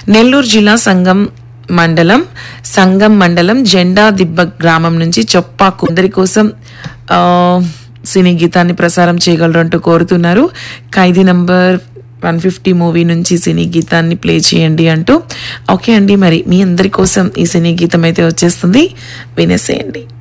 నెల్లూరు జిల్లా సంగం మండలం జెండా దిబ్బ గ్రామం నుంచి చొప్పాకు అందరి కోసం సినీ గీతాన్ని ప్రసారం చేయగలరు అంటూ కోరుతున్నారు. ఖైదీ నంబర్ 150 మూవీ నుంచి సినీ గీతాన్ని ప్లే చేయండి అంటూ. ఓకే అండి, మరి మీ అందరి కోసం ఈ సినీ గీతం అయితే వచ్చేస్తుంది, వినేసేయండి.